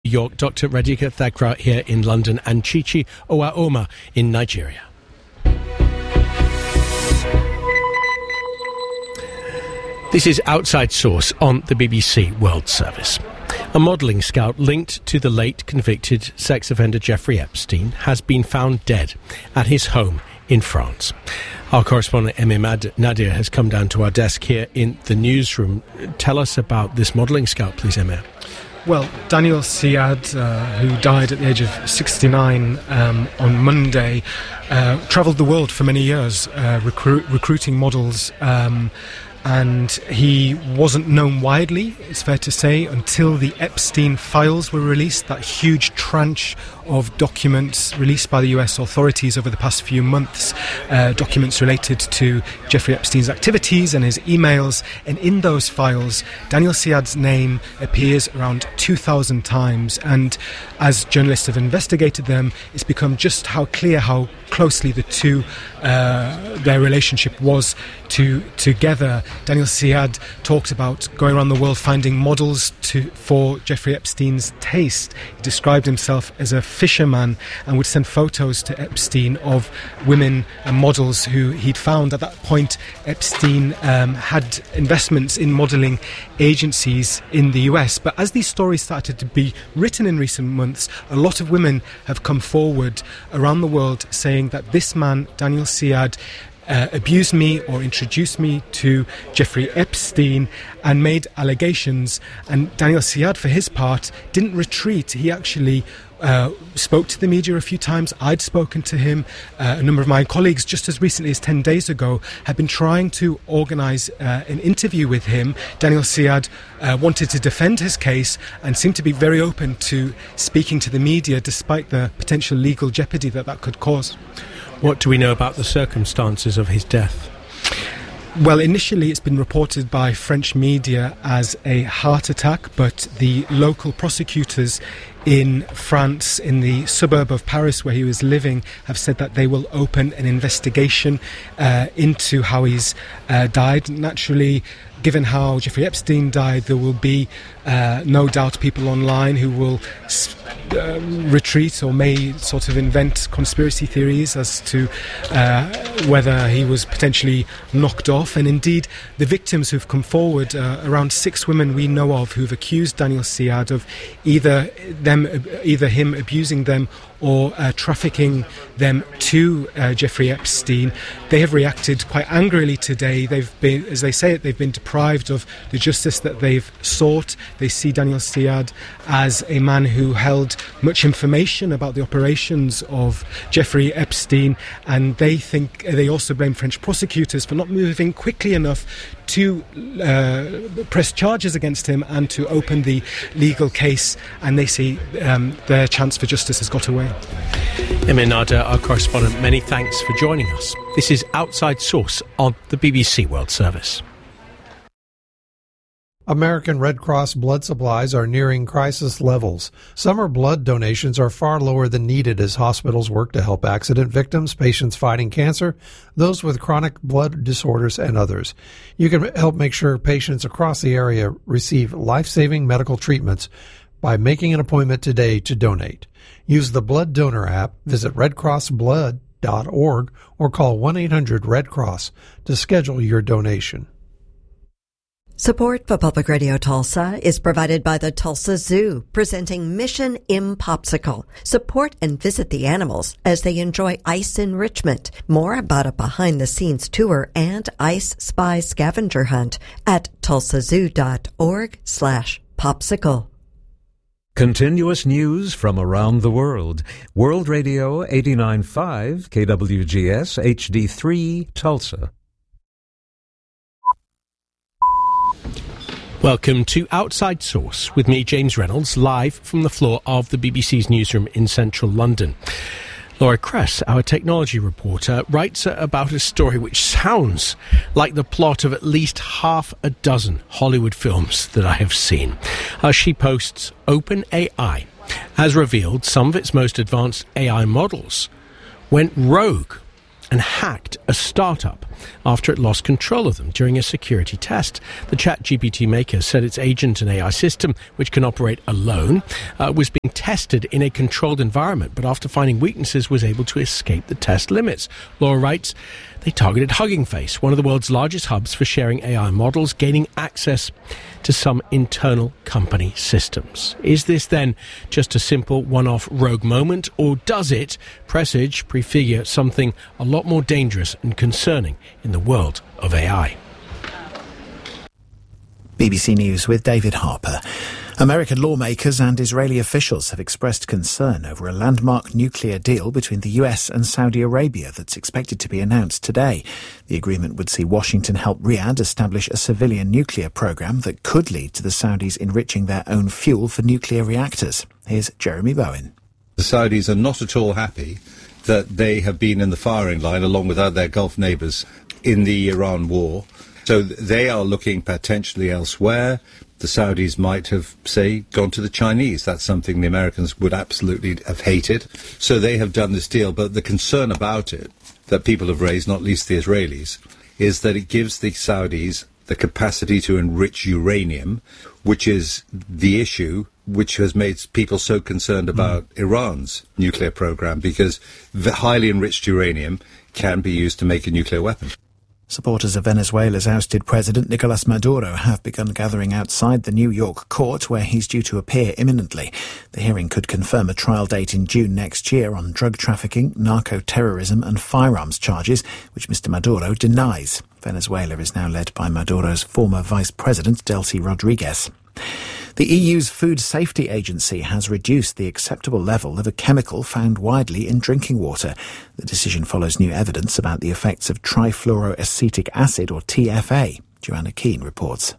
York, Dr. Radhika Thakrar here in London, and Chichi Owaoma in Nigeria. This is Outside Source on the BBC World Service. A modelling scout linked to the late convicted sex offender Jeffrey Epstein has been found dead at his home in France. Our correspondent Aimé Nadir has come down to our desk here in the newsroom. Tell us about this modelling scout, please, Aimé. Well, Daniel Siad, who died at the age of 69 on Monday, travelled the world for many years, recruiting models, and he wasn't known widely, it's fair to say, until the Epstein files were released, that huge tranche of documents released by the US authorities over the past few months, documents related to Jeffrey Epstein's activities and his emails. And in those files, Daniel Siad's name appears around 2,000 times. And as journalists have investigated them, it's become just how clear how closely the two, their relationship was together. Daniel Siad talked about going around the world finding models for Jeffrey Epstein's taste. He described himself as a fisherman and would send photos to Epstein of women and models who he'd found. At that point, Epstein had investments in modelling agencies in the US. But as these stories started to be written in recent months, a lot of women have come forward around the world saying that this man, Daniel Siad, abused me or introduced me to Jeffrey Epstein and made allegations. And Daniel Siad, for his part, didn't retreat. He actually spoke to the media a few times. I'd spoken to him. A number of my colleagues, just as recently as 10 days ago, had been trying to organise an interview with him. Daniel Siad wanted to defend his case and seemed to be very open to speaking to the media, despite the potential legal jeopardy that could cause. What do we know about the circumstances of his death? Well, initially it's been reported by French media as a heart attack, but the local prosecutors in France, in the suburb of Paris where he was living, have said that they will open an investigation into how he's died. Naturally, given how Jeffrey Epstein died, there will be no doubt people online who will retreat or may sort of invent conspiracy theories as to whether he was potentially knocked off. And indeed, the victims who've come forward, around 6 women we know of who've accused Daniel Siad of either him abusing them or trafficking them to Jeffrey Epstein. They have reacted quite angrily today. They've been, as they say it, they've been deprived of the justice that they've sought. They see Daniel Siad as a man who held much information about the operations of Jeffrey Epstein, and they think they also blame French prosecutors for not moving quickly enough to press charges against him and to open the legal case, and they see their chance for justice has got away. Aimé Nadir, our correspondent, many thanks for joining us. This is Outside Source on the BBC World Service. American Red Cross blood supplies are nearing crisis levels. Summer blood donations are far lower than needed as hospitals work to help accident victims, patients fighting cancer, those with chronic blood disorders, and others. You can help make sure patients across the area receive life-saving medical treatments by making an appointment today to donate. Use the Blood Donor app, visit redcrossblood.org, or call 1-800-RED-CROSS to schedule your donation. Support for Public Radio Tulsa is provided by the Tulsa Zoo, presenting Mission Impopsicle. Support and visit the animals as they enjoy ice enrichment. More about a behind-the-scenes tour and Ice Spy scavenger hunt at tulsazoo.org/popsicle. Continuous news from around the world. World Radio 89.5 KWGS HD3 Tulsa. Welcome to Outside Source with me, James Reynolds, live from the floor of the BBC's newsroom in central London. Laura Kress, our technology reporter, writes about a story which sounds like the plot of at least half a dozen Hollywood films that I have seen. She posts, OpenAI has revealed some of its most advanced AI models went rogue and hacked a startup after it lost control of them during a security test. The ChatGPT maker said its agent and AI system, which can operate alone, was being tested in a controlled environment, but after finding weaknesses was able to escape the test limits. Laura writes, they targeted Hugging Face, one of the world's largest hubs for sharing AI models, gaining access to some internal company systems. Is this then just a simple one-off rogue moment, or does it prefigure something a lot more dangerous and concerning in the world of AI? BBC News with David Harper. American lawmakers and Israeli officials have expressed concern over a landmark nuclear deal between the US and Saudi Arabia that's expected to be announced today. The agreement would see Washington help Riyadh establish a civilian nuclear program that could lead to the Saudis enriching their own fuel for nuclear reactors. Here's Jeremy Bowen. The Saudis are not at all happy that they have been in the firing line along with their Gulf neighbours in the Iran war. So they are looking potentially elsewhere. The Saudis might have, say, gone to the Chinese. That's something the Americans would absolutely have hated. So they have done this deal. But the concern about it that people have raised, not least the Israelis, is that it gives the Saudis the capacity to enrich uranium, which is the issue which has made people so concerned about Iran's nuclear program, because the highly enriched uranium can be used to make a nuclear weapon. Supporters of Venezuela's ousted President Nicolas Maduro have begun gathering outside the New York court, where he's due to appear imminently. The hearing could confirm a trial date in June next year on drug trafficking, narco-terrorism and firearms charges, which Mr. Maduro denies. Venezuela is now led by Maduro's former vice president, Delcy Rodriguez. The EU's Food Safety Agency has reduced the acceptable level of a chemical found widely in drinking water. The decision follows new evidence about the effects of trifluoroacetic acid, or TFA. Joanna Keane reports.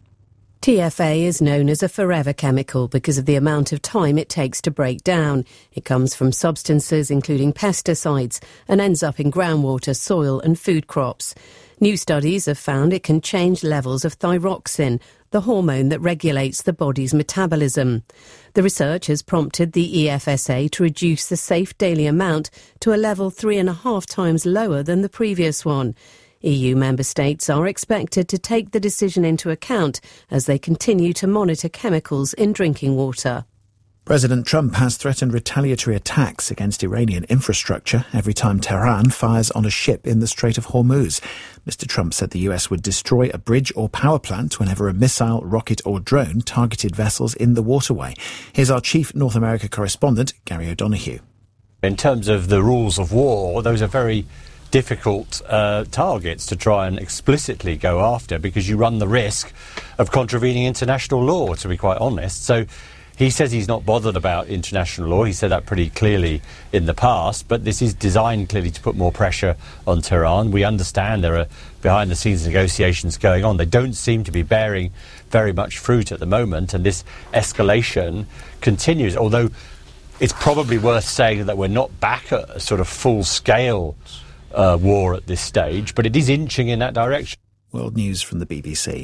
TFA is known as a forever chemical because of the amount of time it takes to break down. It comes from substances including pesticides and ends up in groundwater, soil and food crops. New studies have found it can change levels of thyroxine, the hormone that regulates the body's metabolism. The research has prompted the EFSA to reduce the safe daily amount to a level 3.5 times lower than the previous one. EU member states are expected to take the decision into account as they continue to monitor chemicals in drinking water. President Trump has threatened retaliatory attacks against Iranian infrastructure every time Tehran fires on a ship in the Strait of Hormuz. Mr. Trump said the US would destroy a bridge or power plant whenever a missile, rocket or drone targeted vessels in the waterway. Here's our chief North America correspondent, Gary O'Donoghue. In terms of the rules of war, those are very difficult targets to try and explicitly go after, because you run the risk of contravening international law, to be quite honest. So he says he's not bothered about international law. He said that pretty clearly in the past, but this is designed clearly to put more pressure on Tehran. We understand there are behind-the-scenes negotiations going on. They don't seem to be bearing very much fruit at the moment, and this escalation continues, although it's probably worth saying that we're not back at a sort of full-scale war at this stage, but it is inching in that direction. World News from the BBC.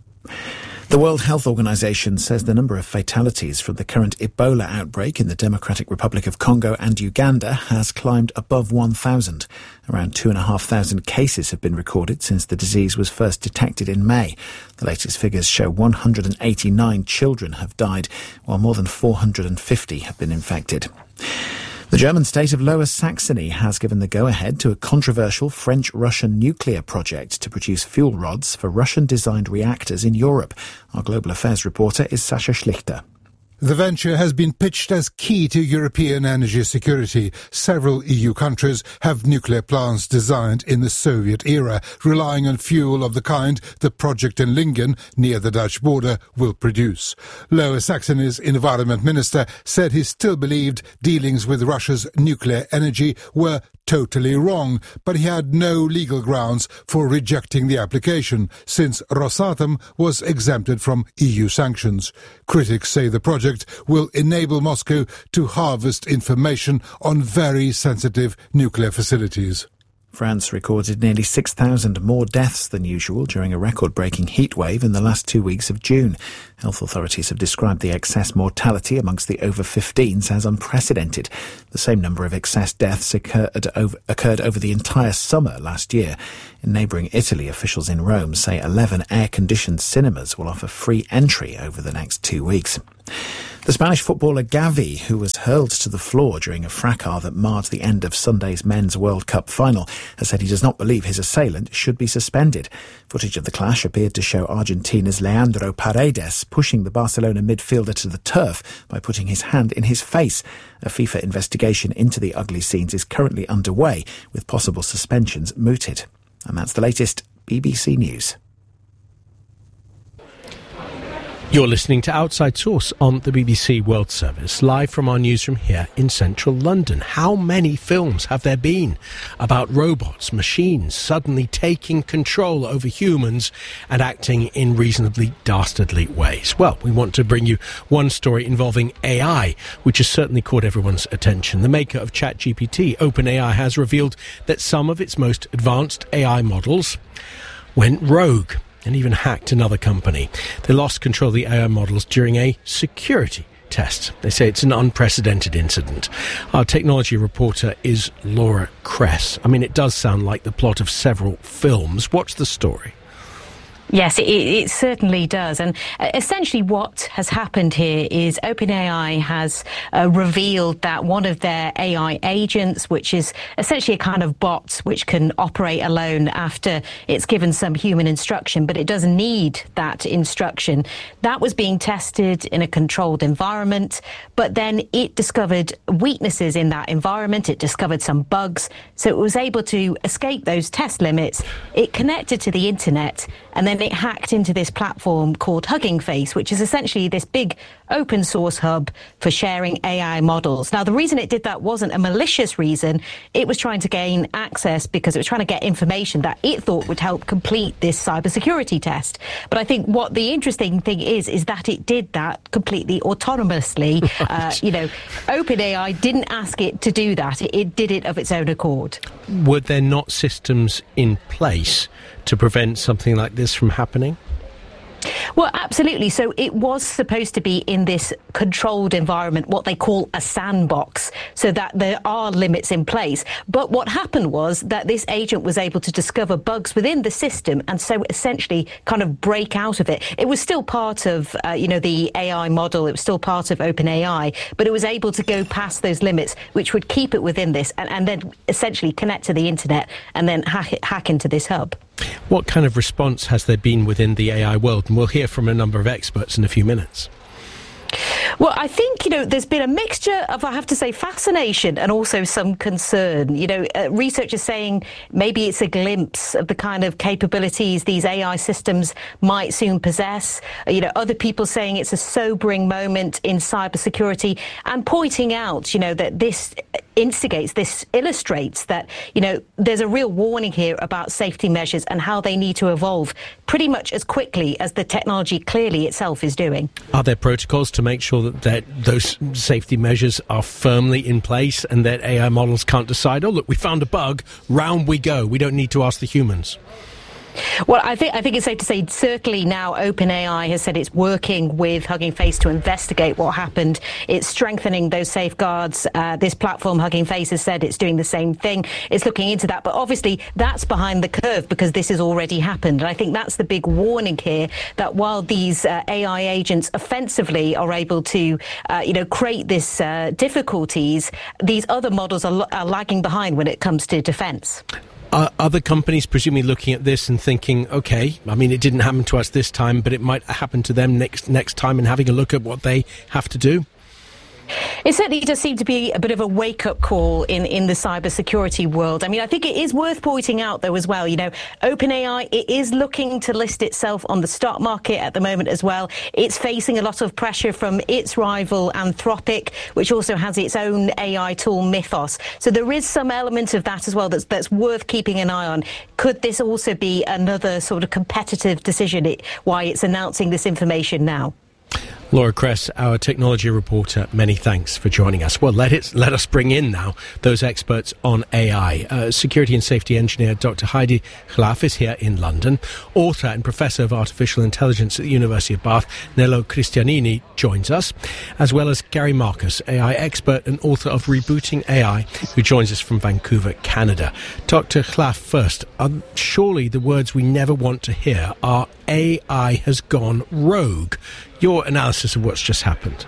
The World Health Organization says the number of fatalities from the current Ebola outbreak in the Democratic Republic of Congo and Uganda has climbed above 1,000. Around 2,500 cases have been recorded since the disease was first detected in May. The latest figures show 189 children have died, while more than 450 have been infected. The German state of Lower Saxony has given the go-ahead to a controversial French-Russian nuclear project to produce fuel rods for Russian-designed reactors in Europe. Our Global Affairs reporter is Sasha Schlichter. The venture has been pitched as key to European energy security. Several EU countries have nuclear plants designed in the Soviet era, relying on fuel of the kind the project in Lingen, near the Dutch border, will produce. Lower Saxony's environment minister said he still believed dealings with Russia's nuclear energy were totally wrong, but he had no legal grounds for rejecting the application, since Rosatom was exempted from EU sanctions. Critics say the project will enable Moscow to harvest information on very sensitive nuclear facilities. France recorded nearly 6,000 more deaths than usual during a record-breaking heatwave in the last 2 weeks of June. Health authorities have described the excess mortality amongst the over 15s as unprecedented. The same number of excess deaths occurred over the entire summer last year. In neighbouring Italy, officials in Rome say 11 air-conditioned cinemas will offer free entry over the next 2 weeks. The Spanish footballer Gavi, who was hurled to the floor during a fracas that marred the end of Sunday's Men's World Cup final, has said he does not believe his assailant should be suspended. Footage of the clash appeared to show Argentina's Leandro Paredes pushing the Barcelona midfielder to the turf by putting his hand in his face. A FIFA investigation into the ugly scenes is currently underway, with possible suspensions mooted. And that's the latest. BBC News. You're listening to Outside Source on the BBC World Service, live from our newsroom here in central London. How many films have there been about robots, machines suddenly taking control over humans and acting in reasonably dastardly ways? Well, we want to bring you one story involving AI, which has certainly caught everyone's attention. The maker of ChatGPT, OpenAI, has revealed that some of its most advanced AI models went rogue and even hacked another company. They lost control of the AI models during a security test. They say it's an unprecedented incident. Our technology reporter is Laura Kress. I mean, it does sound like the plot of several films. What's the story? Yes, it certainly does. And essentially what has happened here is OpenAI has revealed that one of their AI agents, which is essentially a kind of bot which can operate alone after it's given some human instruction, but it doesn't need that instruction. That was being tested in a controlled environment, but then it discovered weaknesses in that environment. It discovered some bugs, so it was able to escape those test limits. It connected to the internet, and then it hacked into this platform called Hugging Face, which is essentially this big open source hub for sharing AI models. Now, the reason it did that wasn't a malicious reason. It was trying to gain access because it was trying to get information that it thought would help complete this cybersecurity test. But I think what the interesting thing is that it did that completely autonomously. OpenAI didn't ask it to do that. It did it of its own accord. Were there not systems in place to prevent something like this from happening? Well, absolutely. So it was supposed to be in this controlled environment, what they call a sandbox, so that there are limits in place. But what happened was that this agent was able to discover bugs within the system and so essentially kind of break out of it. It was still part of, the AI model. It was still part of OpenAI, but it was able to go past those limits, which would keep it within this and then essentially connect to the internet and then hack into this hub. What kind of response has there been within the AI world? And we'll hear from a number of experts in a few minutes. Well, I think, there's been a mixture of, I have to say, fascination and also some concern. Researchers saying maybe it's a glimpse of the kind of capabilities these AI systems might soon possess. Other people saying it's a sobering moment in cybersecurity and pointing out, that this illustrates that, there's a real warning here about safety measures and how they need to evolve pretty much as quickly as the technology clearly itself is doing. Are there protocols to make sure that those safety measures are firmly in place and that AI models can't decide, oh, look, we found a bug, round we go, we don't need to ask the humans? Well, I think it's safe to say certainly now OpenAI has said it's working with Hugging Face to investigate what happened. It's strengthening those safeguards. This platform, Hugging Face, has said it's doing the same thing. It's looking into that. But obviously that's behind the curve because this has already happened. And I think that's the big warning here, that while these AI agents offensively are able to, create this difficulties, these other models are lagging behind when it comes to defense. Are other companies presumably looking at this and thinking, OK, I mean, it didn't happen to us this time, but it might happen to them next time, and having a look at what they have to do? It certainly does seem to be a bit of a wake-up call in the cybersecurity world. I mean, I think it is worth pointing out, though, as well, OpenAI, it is looking to list itself on the stock market at the moment as well. It's facing a lot of pressure from its rival Anthropic, which also has its own AI tool, Mythos. So there is some element of that as well that's worth keeping an eye on. Could this also be another sort of competitive decision, why it's announcing this information now? Laura Kress, our technology reporter, many thanks for joining us. Well, let us bring in now those experts on AI. Security and safety engineer Dr. Heidi Chlaf is here in London. Author and professor of artificial intelligence at the University of Bath, Nello Cristianini, joins us, as well as Gary Marcus, AI expert and author of Rebooting AI, who joins us from Vancouver, Canada. Dr. Chlaf first. Surely the words we never want to hear are AI has gone rogue. Your analysis of what's just happened.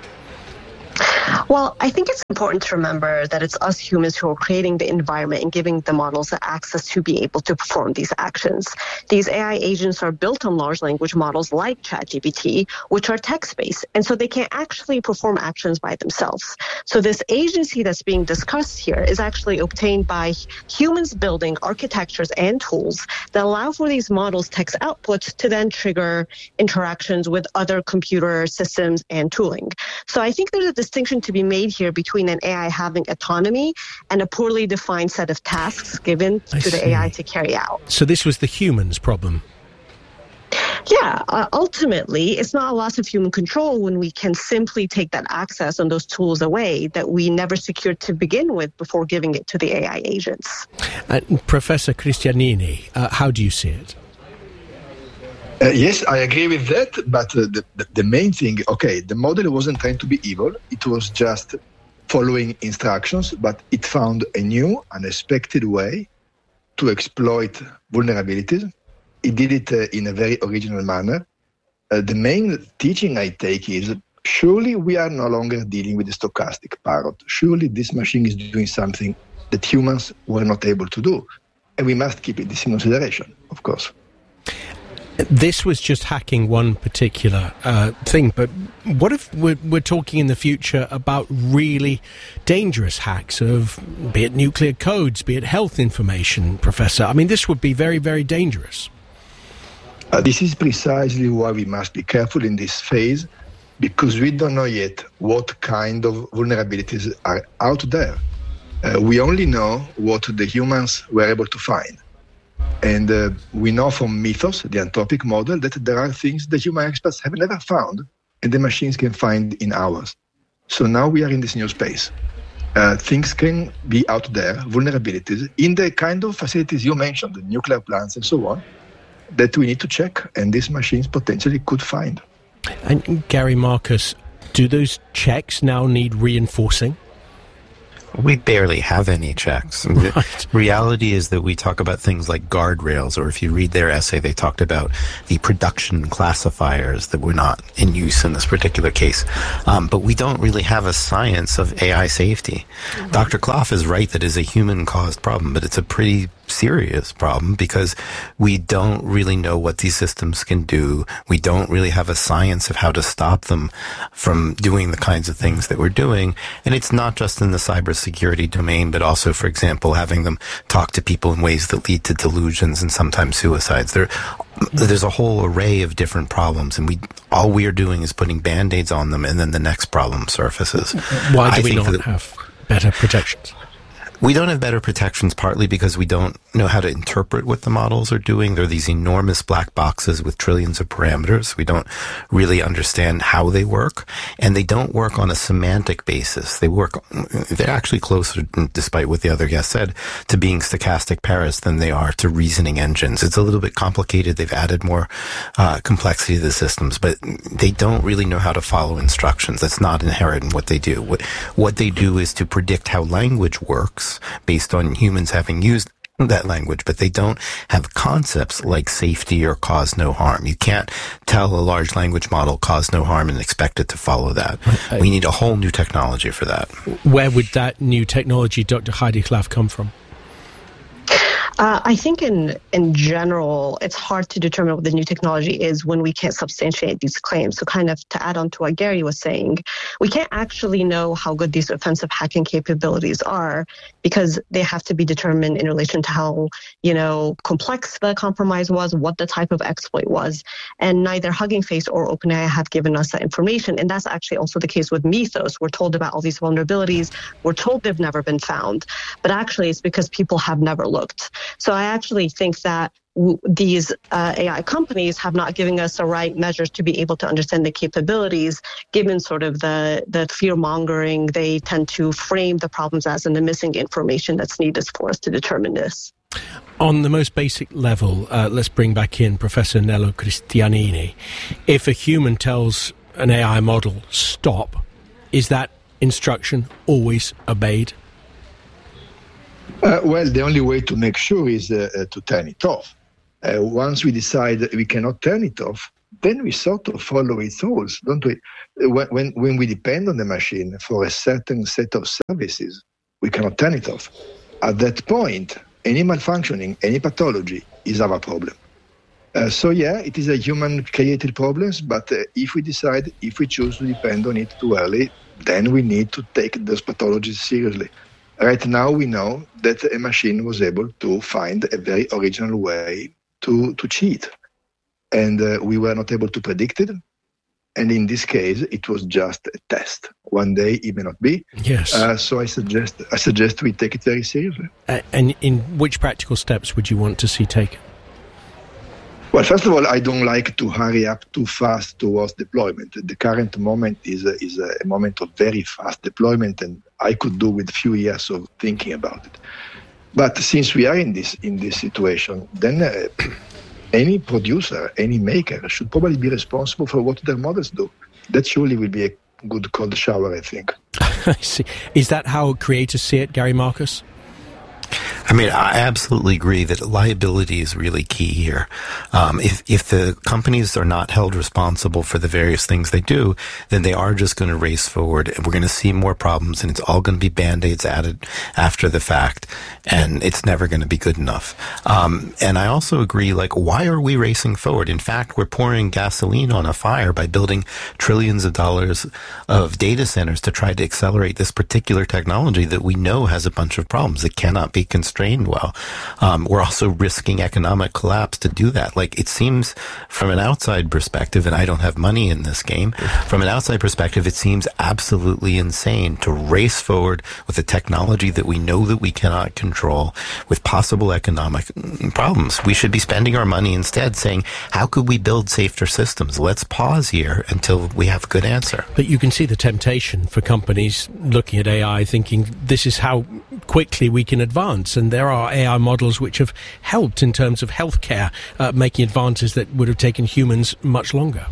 Well, I think it's important to remember that it's us humans who are creating the environment and giving the models the access to be able to perform these actions. These AI agents are built on large language models like ChatGPT, which are text-based, and so they can't actually perform actions by themselves. So this agency that's being discussed here is actually obtained by humans building architectures and tools that allow for these models' text outputs to then trigger interactions with other computer systems and tooling. So I think there's a distinction to be made here between an AI having autonomy and a poorly defined set of tasks given to the AI to carry out. So this was the human's problem. Yeah, ultimately, it's not a loss of human control when we can simply take that access on those tools away that we never secured to begin with before giving it to the AI agents. Professor Cristianini, how do you see it? Yes, I agree with that, but the main thing, the model wasn't trying to be evil. It was just following instructions, but it found a new, unexpected way to exploit vulnerabilities. It did it in a very original manner. The main teaching I take is, surely we are no longer dealing with a stochastic parrot. Surely this machine is doing something that humans were not able to do. And we must keep this in consideration, of course. This was just hacking one particular thing, but what if we're talking in the future about really dangerous hacks of, be it nuclear codes, be it health information, Professor? I mean, this would be very, very dangerous. This is precisely why we must be careful in this phase, because we don't know yet what kind of vulnerabilities are out there. We only know what the humans were able to find. And we know from Mythos, the Anthropic model, that there are things the human experts have never found and the machines can find in hours. So now we are in this new space. Things can be out there, vulnerabilities, in the kind of facilities you mentioned, the nuclear plants and so on, that we need to check, and these machines potentially could find. And Gary Marcus, do those checks now need reinforcing? We barely have any checks. Right. The reality is that we talk about things like guardrails, or if you read their essay, they talked about the production classifiers that were not in use in this particular case. But we don't really have a science of AI safety. Mm-hmm. Dr. Chlaf is right that it's a human-caused problem, but it's a pretty serious problem because we don't really know what these systems can do. We don't really have a science of how to stop them from doing the kinds of things that we're doing. And it's not just in the cybersecurity domain, but also, for example, having them talk to people in ways that lead to delusions and sometimes suicides. There's a whole array of different problems, and all we are doing is putting Band-Aids on them, and then the next problem surfaces. Why do we not have better protections? We don't have better protections partly because we don't know how to interpret what the models are doing. They're these enormous black boxes with trillions of parameters. We don't really understand how they work, and they don't work on a semantic basis. They're actually closer, despite what the other guest said, to being stochastic parrots than they are to reasoning engines. It's a little bit complicated. They've added more complexity to the systems, but they don't really know how to follow instructions. That's not inherent in what they do. What they do is to predict how language works based on humans having used that language, but they don't have concepts like safety or cause no harm. You can't tell a large language model cause no harm and expect it to follow that. We need a whole new technology for that. Where would that new technology, Dr. Heidi Chlaf, come from? I think in general, it's hard to determine what the new technology is when we can't substantiate these claims. So kind of to add on to what Gary was saying, we can't actually know how good these offensive hacking capabilities are because they have to be determined in relation to how, complex the compromise was, what the type of exploit was. And neither Hugging Face or OpenAI have given us that information. And that's actually also the case with Mythos. We're told about all these vulnerabilities. We're told they've never been found. But actually, it's because people have never looked. So I actually think that these AI companies have not given us the right measures to be able to understand the capabilities, given sort of the fear-mongering. They tend to frame the problems as in the missing information that's needed for us to determine this. On the most basic level, let's bring back in Professor Nello Cristianini. If a human tells an AI model, stop, is that instruction always obeyed? Well, the only way to make sure is to turn it off. Once we decide that we cannot turn it off, then we sort of follow its rules, don't we? When we depend on the machine for a certain set of services, we cannot turn it off. At that point, any malfunctioning, any pathology is our problem. So yeah, it is a human-created problem, but if we choose to depend on it too early, then we need to take those pathologies seriously. Right now, we know that a machine was able to find a very original way to cheat. And we were not able to predict it. And in this case, it was just a test. One day it may not be. Yes. So I suggest we take it very seriously. And in which practical steps would you want to see taken? Well, first of all, I don't like to hurry up too fast towards deployment. The current moment is a moment of very fast deployment, and I could do with a few years of thinking about it. But since we are in this situation, then any producer, any maker should probably be responsible for what their models do. That surely will be a good cold shower, I think. I see. Is that how creators see it, Gary Marcus? I mean, I absolutely agree that liability is really key here. If the companies are not held responsible for the various things they do, then they are just going to race forward, and we're going to see more problems, and it's all going to be Band-Aids added after the fact, and it's never going to be good enough. And I also agree, why are we racing forward? In fact, we're pouring gasoline on a fire by building trillions of dollars of data centers to try to accelerate this particular technology that we know has a bunch of problems. It cannot be constrained well. We're also risking economic collapse to do that. It seems from an outside perspective, and I don't have money in this game, from an outside perspective, it seems absolutely insane to race forward with a technology that we know that we cannot control with possible economic problems. We should be spending our money instead saying, how could we build safer systems? Let's pause here until we have a good answer. But you can see the temptation for companies looking at AI thinking this is how quickly we can advance, and there are AI models which have helped in terms of healthcare, making advances that would have taken humans much longer.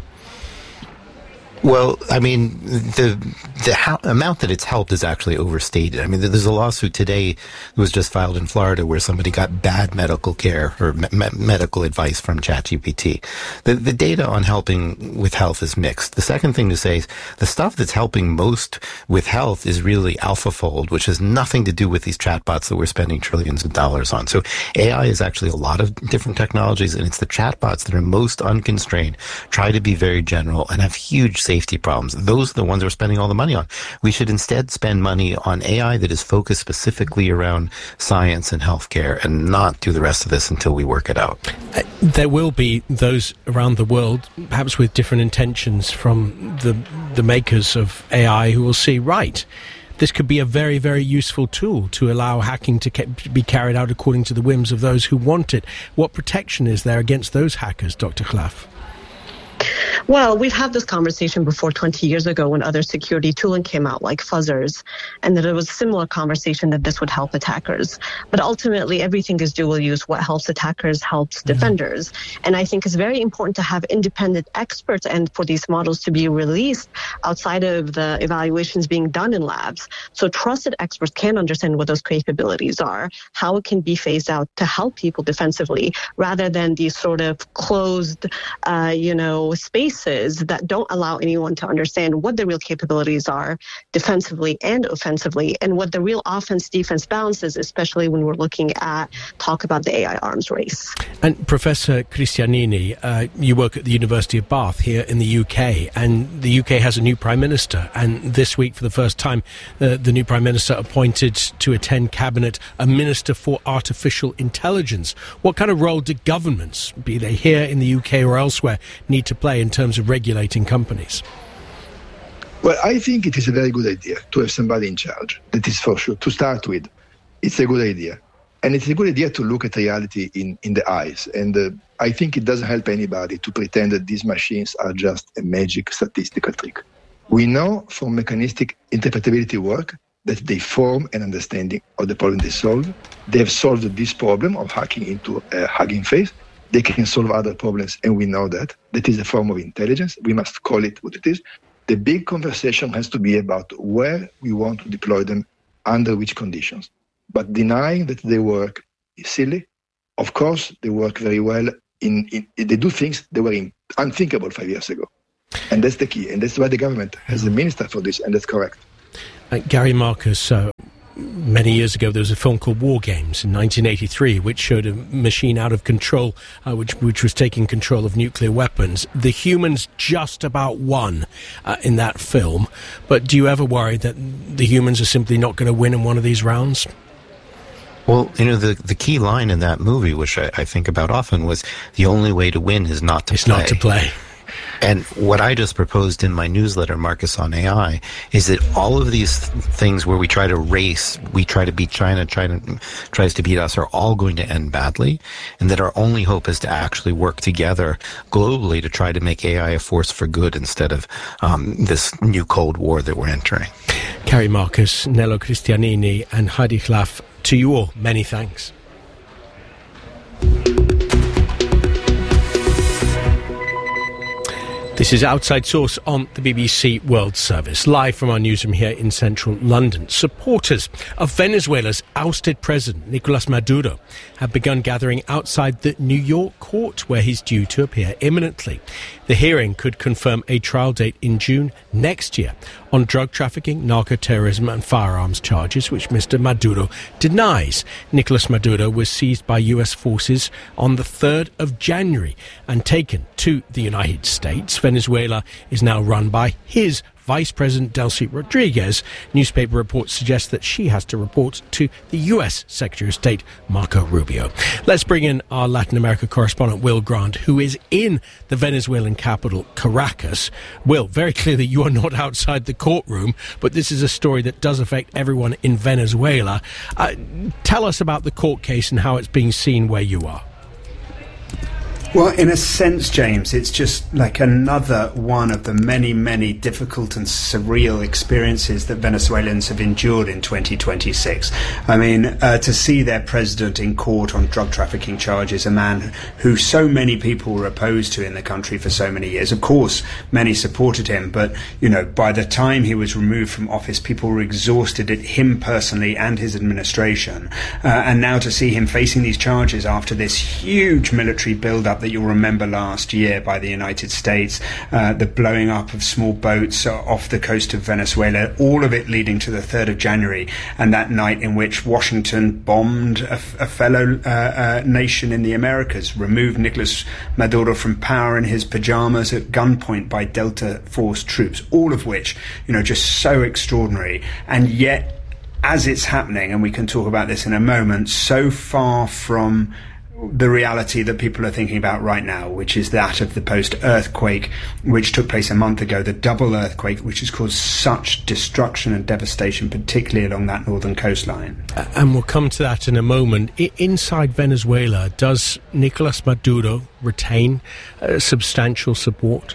Well, I mean, the amount that it's helped is actually overstated. I mean, there's a lawsuit today that was just filed in Florida where somebody got bad medical care or medical advice from ChatGPT. The data on helping with health is mixed. The second thing to say is the stuff that's helping most with health is really AlphaFold, which has nothing to do with these chatbots that we're spending trillions of dollars on. So AI is actually a lot of different technologies, and it's the chatbots that are most unconstrained, try to be very general, and have huge safety problems. Those are the ones we're spending all the money on. We should instead spend money on AI that is focused specifically around science and healthcare, and not do the rest of this until we work it out. There will be those around the world, perhaps with different intentions from the makers of AI, who will see, right, this could be a very, very useful tool to allow hacking to be carried out according to the whims of those who want it. What protection is there against those hackers, Dr. Chlaf? Well, we've had this conversation before 20 years ago when other security tooling came out, like fuzzers, and that it was a similar conversation that this would help attackers. But ultimately, everything is dual use. What helps attackers helps defenders. And I think it's very important to have independent experts and for these models to be released outside of the evaluations being done in labs. So trusted experts can understand what those capabilities are, how it can be phased out to help people defensively, rather than these sort of closed, spaces that don't allow anyone to understand what the real capabilities are defensively and offensively, and what the real offense-defense balance is, especially when we're looking at talk about the AI arms race. And Professor Cristianini, you work at the University of Bath here in the UK, and the UK has a new Prime Minister, and this week, for the first time, the new Prime Minister appointed to attend Cabinet a Minister for Artificial Intelligence. What kind of role do governments, be they here in the UK or elsewhere, need to play in terms of regulating companies? Well, I think it is a very good idea to have somebody in charge. That is for sure. To start with, it's a good idea. And it's a good idea to look at reality in the eyes. And I think it doesn't help anybody to pretend that these machines are just a magic statistical trick. We know from mechanistic interpretability work that they form an understanding of the problem they solve. They have solved this problem of hacking into a Hugging Face. They can solve other problems, and we know that. That is a form of intelligence. We must call it what it is. The big conversation has to be about where we want to deploy them, under which conditions. But denying that they work is silly. Of course, they work very well. They do things that were unthinkable 5 years ago. And that's the key. And that's why the government has a minister for this, and that's correct. Gary Marcus, many years ago there was a film called War Games in 1983 which showed a machine out of control which was taking control of nuclear weapons. The humans just about won in that film, but do you ever worry that the humans are simply not going to win in one of these rounds? Well, the key line in that movie, which I think about often, was the only way to win is not to play. It's not to play. And what I just proposed in my newsletter, Marcus on AI, is that all of these things where we try to race, we try to beat China, China tries to beat us, are all going to end badly, and that our only hope is to actually work together globally to try to make AI a force for good instead of this new Cold War that we're entering. Gary Marcus, Nello Cristianini and Heidi Clough, to you all, many thanks. This is Outside Source on the BBC World Service, live from our newsroom here in central London. Supporters of Venezuela's ousted president, Nicolas Maduro, have begun gathering outside the New York court, where he's due to appear imminently. The hearing could confirm a trial date in June next year on drug trafficking, narco-terrorism and firearms charges, which Mr. Maduro denies. Nicolas Maduro was seized by US forces on the 3rd of January and taken to the United States. Venezuela is now run by his Vice President Delcy Rodriguez. Newspaper reports suggest that she has to report to the US Secretary of State, Marco Rubio. Let's bring in our Latin America correspondent, Will Grant, who is in the Venezuelan capital, Caracas. Will, very clearly you are not outside the courtroom, but this is a story that does affect everyone in Venezuela. Tell us about the court case and how it's being seen where you are. Well, in a sense, James, it's just like another one of the many, many difficult and surreal experiences that Venezuelans have endured in 2026. I mean, to see their president in court on drug trafficking charges, a man who so many people were opposed to in the country for so many years. Of course, many supported him, but, you know, by the time he was removed from office, people were exhausted at him personally and his administration. And now to see him facing these charges after this huge military build-up that you'll remember last year by the United States, the blowing up of small boats off the coast of Venezuela, all of it leading to the 3rd of January, and that night in which Washington bombed a fellow nation in the Americas, removed Nicolas Maduro from power in his pajamas at gunpoint by Delta Force troops, all of which, you know, just so extraordinary. And yet, as it's happening, and we can talk about this in a moment, so far from the reality that people are thinking about right now, which is that of the post-earthquake, which took place a month ago, the double earthquake, which has caused such destruction and devastation, particularly along that northern coastline. And we'll come to that in a moment. Inside Venezuela, does Nicolas Maduro retain substantial support?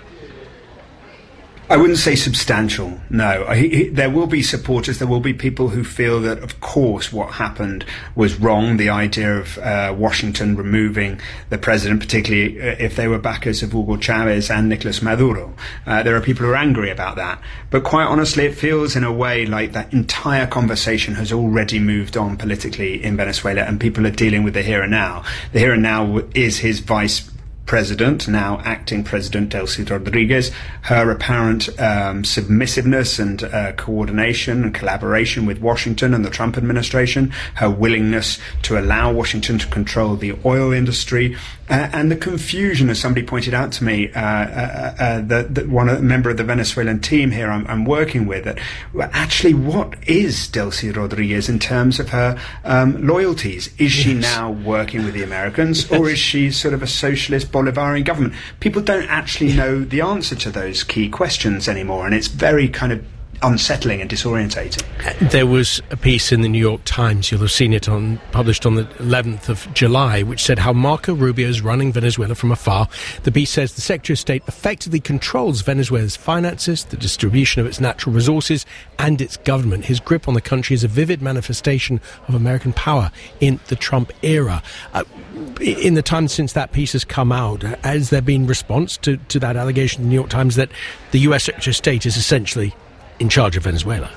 I wouldn't say substantial, no. There will be supporters, there will be people who feel that, of course, what happened was wrong. The idea of Washington removing the president, particularly if they were backers of Hugo Chavez and Nicolas Maduro. There are people who are angry about that. But quite honestly, it feels in a way like that entire conversation has already moved on politically in Venezuela, and people are dealing with the here and now. The here and now is his vice president, now acting president Delcy Rodriguez, her apparent submissiveness and coordination and collaboration with Washington and the Trump administration, her willingness to allow Washington to control the oil industry, and the confusion, as somebody pointed out to me, that a member of the Venezuelan team here I'm working with, that actually what is Delcy Rodriguez in terms of her loyalties? Is she now working with the Americans, or is she sort of a socialist Bolivarian government? People don't actually know the answer to those key questions anymore, and it's very kind of unsettling and disorientating. There was a piece in the New York Times, you'll have seen it published on the 11th of July, which said how Marco Rubio is running Venezuela from afar. The piece says the Secretary of State effectively controls Venezuela's finances, the distribution of its natural resources, and its government. His grip on the country is a vivid manifestation of American power in the Trump era. In the time since that piece has come out, has there been response to that allegation in the New York Times that the US Secretary of State is essentially in charge of Venezuela?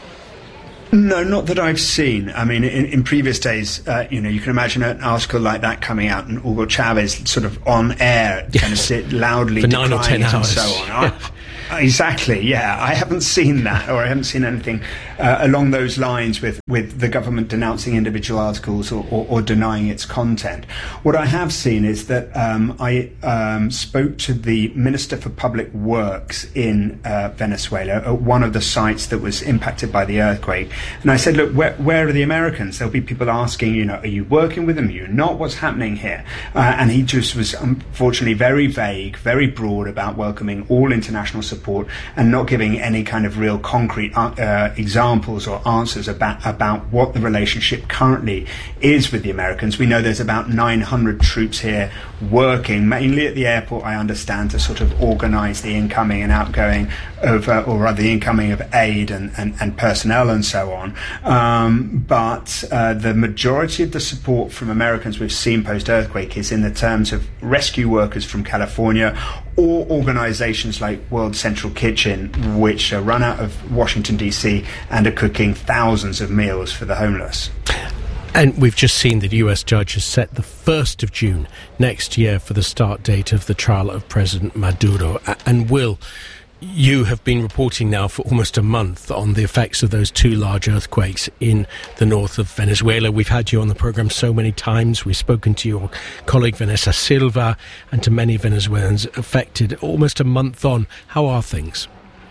No, not that I've seen. I mean, in previous days, you can imagine an article like that coming out and Hugo Chavez sort of on air, kind of sit loudly for 9 or 10 hours and so on. Exactly, yeah. I haven't seen that, or I haven't seen anything along those lines with the government denouncing individual articles or denying its content. What I have seen is that I spoke to the Minister for Public Works in Venezuela at one of the sites that was impacted by the earthquake, and I said, look, where are the Americans? There'll be people asking, are you working with them? Are you not? What's happening here? And he just was unfortunately very vague, very broad about welcoming all international support and not giving any kind of real concrete examples or answers about what the relationship currently is with the Americans. We know there's about 900 troops here working, mainly at the airport, I understand, to sort of organise the incoming and outgoing of, or rather the incoming of aid and personnel and so on. But the majority of the support from Americans we've seen post-earthquake is in the terms of rescue workers from California or organisations like World Central Kitchen, which are run out of Washington, D.C. and are cooking thousands of meals for the homeless. And we've just seen that the US judge has set the 1st of June next year for the start date of the trial of President Maduro. And Will, you have been reporting now for almost a month on the effects of those 2 large earthquakes in the north of Venezuela. We've had you on the programme so many times. We've spoken to your colleague Vanessa Silva and to many Venezuelans affected. Almost a month on, how are things?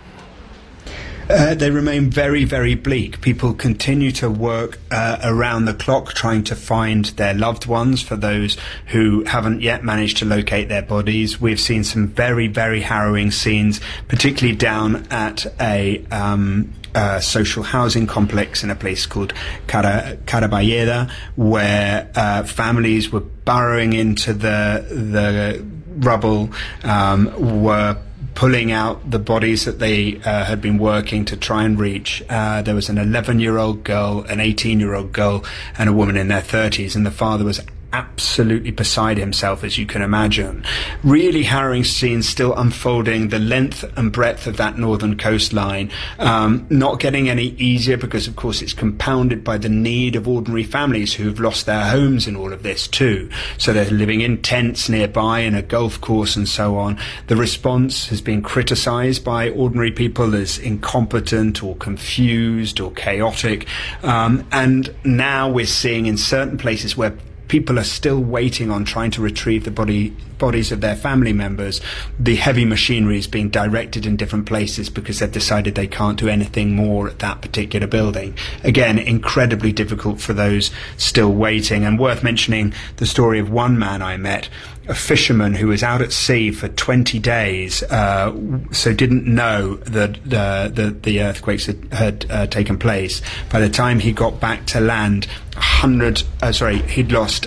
They remain very, very bleak. People continue to work around the clock trying to find their loved ones for those who haven't yet managed to locate their bodies. We've seen some very, very harrowing scenes, particularly down at a social housing complex in a place called Caraballeda, where families were burrowing into the rubble, were pulling out the bodies that they had been working to try and reach. There was an 11-year-old girl, an 18-year-old girl, and a woman in their 30s, and the father was absolutely beside himself, as you can imagine. Really harrowing scenes still unfolding, the length and breadth of that northern coastline, not getting any easier because, of course, it's compounded by the need of ordinary families who've lost their homes in all of this too. So they're living in tents nearby in a golf course and so on. The response has been criticised by ordinary people as incompetent or confused or chaotic. And now we're seeing in certain places where people are still waiting on trying to retrieve the bodies of their family members. The heavy machinery is being directed in different places because they've decided they can't do anything more at that particular building. Again, incredibly difficult for those still waiting. And worth mentioning the story of one man I met, a fisherman who was out at sea for 20 days, so didn't know that the earthquakes had taken place. By the time he got back to land, he'd lost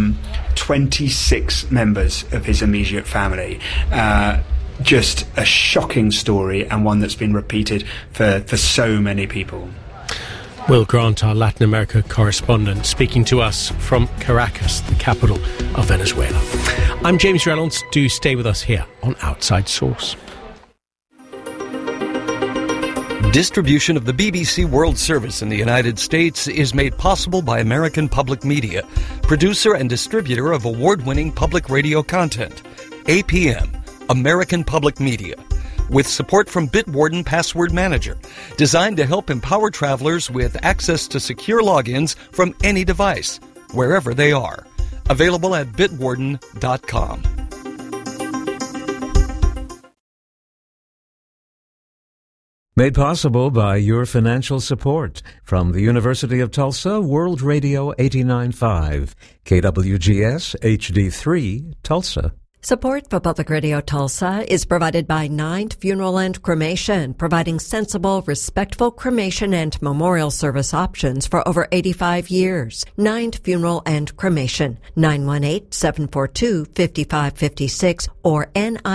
26 members of his immediate family. Just a shocking story, and one that's been repeated for so many people. Will Grant, our Latin America correspondent, speaking to us from Caracas, the capital of Venezuela. I'm James Reynolds. Do stay with us here on Outside Source. Distribution of the BBC World Service in the United States is made possible by American Public Media, producer and distributor of award-winning public radio content. APM, American Public Media, with support from Bitwarden Password Manager, designed to help empower travelers with access to secure logins from any device, wherever they are. Available at bitwarden.com. Made possible by your financial support from the University of Tulsa, World Radio 89.5, KWGS HD3, Tulsa. Support for Public Radio Tulsa is provided by Ninth Funeral and Cremation, providing sensible, respectful cremation and memorial service options for over 85 years. Ninth Funeral and Cremation, 918-742-5556 or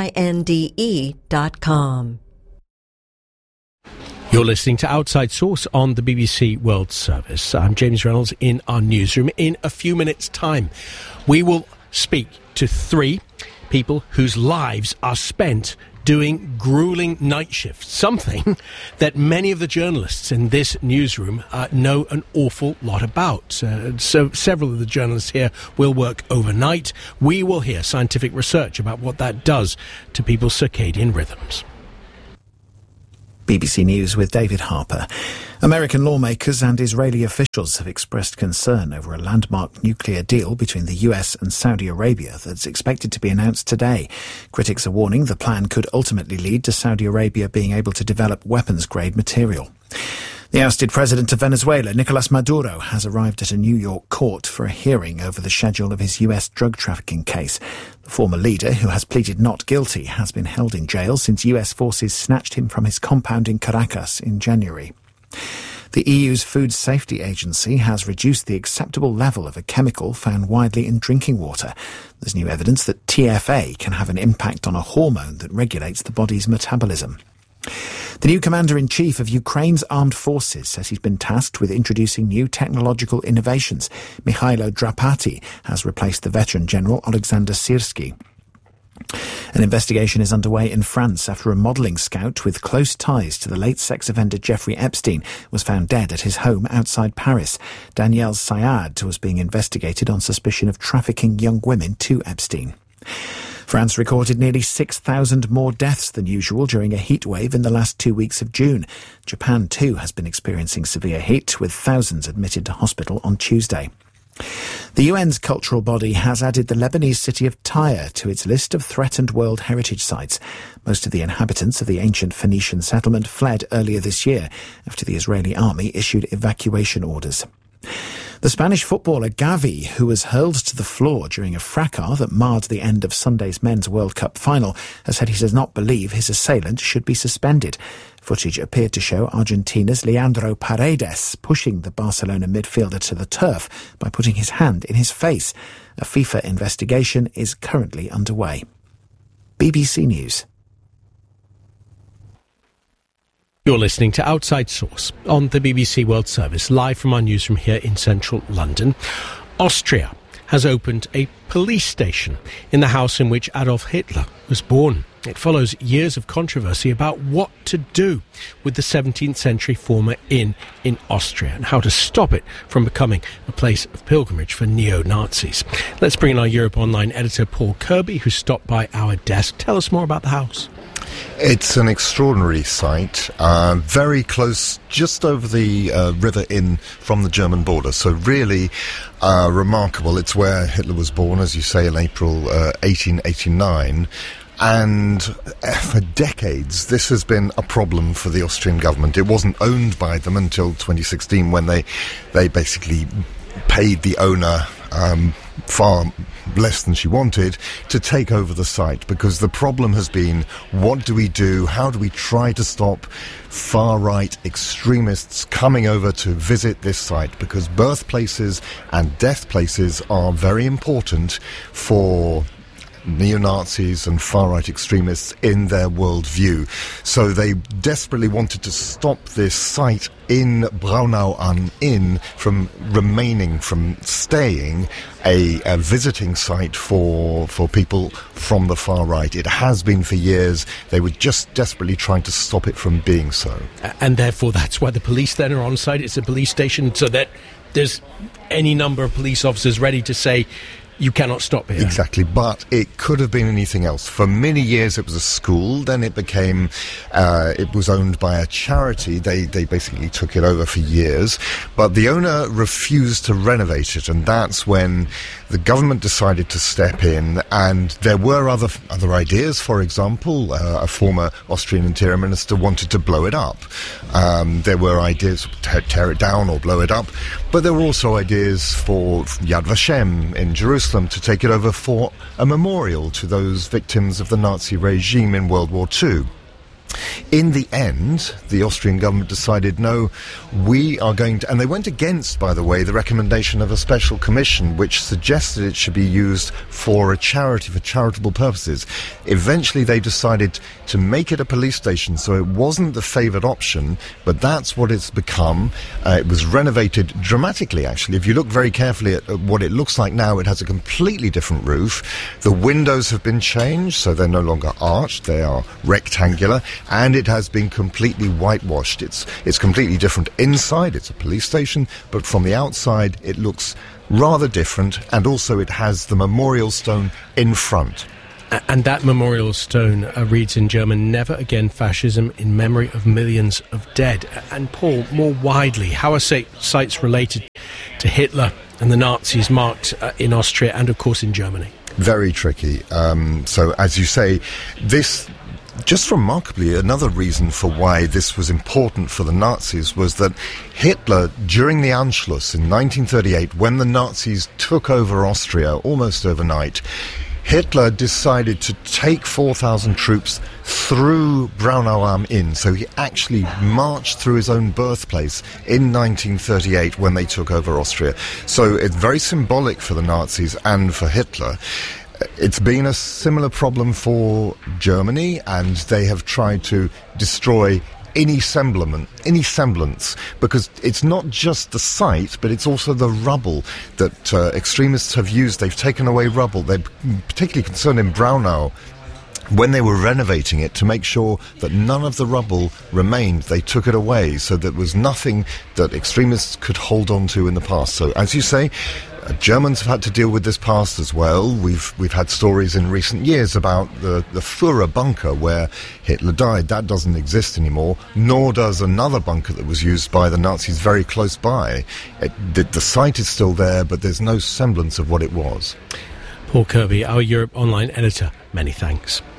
NINDE.com. You're listening to Outside Source on the BBC World Service. I'm James Reynolds in our newsroom. In a few minutes' time, we will speak to 3 people whose lives are spent doing grueling night shifts, something that many of the journalists in this newsroom know an awful lot about. So several of the journalists here will work overnight. We will hear scientific research about what that does to people's circadian rhythms. BBC News with David Harper. American lawmakers and Israeli officials have expressed concern over a landmark nuclear deal between the US and Saudi Arabia that's expected to be announced today. Critics are warning the plan could ultimately lead to Saudi Arabia being able to develop weapons-grade material. The ousted president of Venezuela, Nicolas Maduro, has arrived at a New York court for a hearing over the schedule of his US drug trafficking case. The former leader, who has pleaded not guilty, has been held in jail since US forces snatched him from his compound in Caracas in January. The EU's Food Safety Agency has reduced the acceptable level of a chemical found widely in drinking water. There's new evidence that TFA can have an impact on a hormone that regulates the body's metabolism. The new commander-in-chief of Ukraine's armed forces says he's been tasked with introducing new technological innovations. Mikhailo Drapati has replaced the veteran general Alexander Syrski. An investigation is underway in France after a modelling scout with close ties to the late sex offender Jeffrey Epstein was found dead at his home outside Paris. Danielle Sayad was being investigated on suspicion of trafficking young women to Epstein. France recorded nearly 6,000 more deaths than usual during a heat wave in the last 2 weeks of June. Japan, too, has been experiencing severe heat, with thousands admitted to hospital on Tuesday. The UN's cultural body has added the Lebanese city of Tyre to its list of threatened World Heritage Sites. Most of the inhabitants of the ancient Phoenician settlement fled earlier this year after the Israeli army issued evacuation orders. The Spanish footballer Gavi, who was hurled to the floor during a fracas that marred the end of Sunday's Men's World Cup final, has said he does not believe his assailant should be suspended. Footage appeared to show Argentina's Leandro Paredes pushing the Barcelona midfielder to the turf by putting his hand in his face. A FIFA investigation is currently underway. BBC News. You're listening to Outside Source on the BBC World Service, live from our newsroom here in central London. Austria has opened a police station in the house in which Adolf Hitler was born. It follows years of controversy about what to do with the 17th century former inn in Austria and how to stop it from becoming a place of pilgrimage for neo-Nazis. Let's bring in our Europe Online editor, Paul Kirby, who stopped by our desk. Tell us more about the house. It's an extraordinary site, very close, just over the river in from the German border. So really remarkable. It's where Hitler was born, as you say, in April 1889. And for decades, this has been a problem for the Austrian government. It wasn't owned by them until 2016, when they basically paid the owner far less than she wanted to take over the site, because the problem has been, what do we do? How do we try to stop far-right extremists coming over to visit this site? Because birthplaces and death places are very important for neo-Nazis and far-right extremists in their worldview. So they desperately wanted to stop this site in Braunau am Inn from staying a visiting site for people from the far right. It has been for years. They were just desperately trying to stop it from being so. And therefore that's why the police then are on site. It's a police station, so that there's any number of police officers ready to say, you cannot stop here. Exactly, but it could have been anything else. For many years it was a school, then it became, it was owned by a charity. They basically took it over for years, but the owner refused to renovate it, and that's when the government decided to step in, and there were other ideas. For example, a former Austrian interior minister wanted to blow it up. There were ideas to tear it down or blow it up, but there were also ideas for Yad Vashem in Jerusalem, Jerusalem to take it over for a memorial to those victims of the Nazi regime in World War II. In the end, the Austrian government decided, no, we are going to... And they went against, by the way, the recommendation of a special commission which suggested it should be used for a charity, for charitable purposes. Eventually, they decided to make it a police station, so it wasn't the favoured option, but that's what it's become. It was renovated dramatically, actually. If you look very carefully at what it looks like now, it has a completely different roof. The windows have been changed, so they're no longer arched, they are rectangular. And it has been completely whitewashed. It's completely different inside. It's a police station, but from the outside it looks rather different, and also it has the memorial stone in front. And that memorial stone reads in German, "Never again fascism, in memory of millions of dead." And Paul, more widely, how are sites related to Hitler and the Nazis marked in Austria and, of course, in Germany? Very tricky. So, as you say, this... Just remarkably, another reason for why this was important for the Nazis was that Hitler, during the Anschluss in 1938, when the Nazis took over Austria almost overnight, Hitler decided to take 4,000 troops through Braunau am Inn. So he actually marched through his own birthplace in 1938 when they took over Austria. So it's very symbolic for the Nazis and for Hitler. It's been a similar problem for Germany, and they have tried to destroy any semblance, because it's not just the site, but it's also the rubble that extremists have used. They've taken away rubble. They're particularly concerned in Braunau, when they were renovating it, to make sure that none of the rubble remained. They took it away, so there was nothing that extremists could hold on to in the past. So, as you say, Germans have had to deal with this past as well. We've had stories in recent years about the Führer bunker where Hitler died. That doesn't exist anymore, nor does another bunker that was used by the Nazis very close by. The site is still there, but there's no semblance of what it was. Paul Kirby, our Europe Online editor, many thanks.